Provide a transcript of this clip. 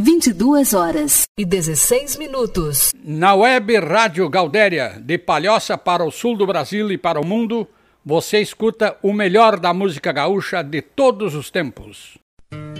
22h16. Na web Rádio Galdéria, de Palhoça para o sul do Brasil e para o mundo, você escuta o melhor da música gaúcha de todos os tempos.